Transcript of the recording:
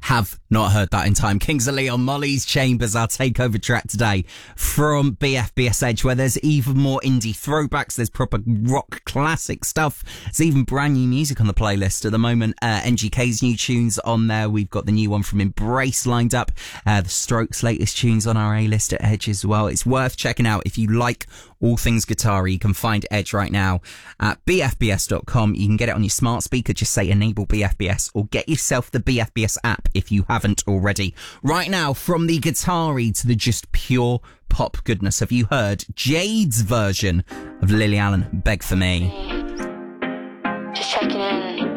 have not heard that in time. Kings of Leon, Molly's Chambers, our takeover track today from BFBS Edge, where there's even more indie throwbacks. There's proper rock classic stuff. There's even brand new music on the playlist at the moment. NGK's new tunes on there. We've got the new one from Embrace lined up. The Strokes' latest tunes on our A-list at Edge as well. It's worth checking out if you like all things guitar. You can find Edge right now at bfbs.com. You can get it on your smart speaker. Just say enable BFBS, or get yourself the BFBS app if you haven't already. Right now, from the guitar-y to the just pure pop goodness, have you heard Jade's version of Lily Allen, Beg For Me? Just checking